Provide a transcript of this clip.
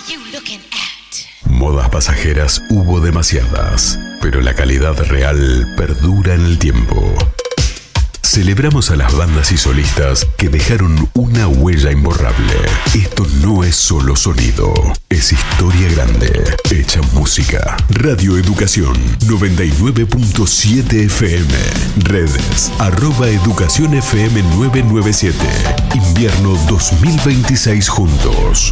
Modas pasajeras hubo demasiadas, pero la calidad real perdura en el tiempo. Celebramos a las bandas y solistas que dejaron una huella imborrable. Esto no es solo sonido, es historia grande, hecha música. Radio Educación 99.7 FM. Redes @educacionfm997. Invierno 2026 juntos.